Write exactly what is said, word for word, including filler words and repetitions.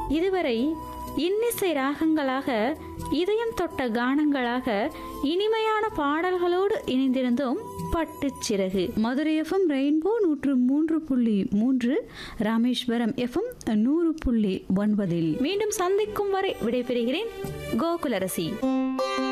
இதுவரை இன்னிசை ராகங்களாக, இதயம் தொட்ட கானங்களாக, இனிமையான பாடல்களோடு இணைந்திருந்தோம். பட்டுச்சிறகு. மதுரை எஃப்எம் ரெயின்போ நூற்று மூன்று புள்ளி மூன்று, ராமேஸ்வரம் எஃப்எம் நூறு புள்ளி ஒன்பதில் மீண்டும் சந்திக்கும் வரை விடைபெறுகிறேன். கோகுலரசி.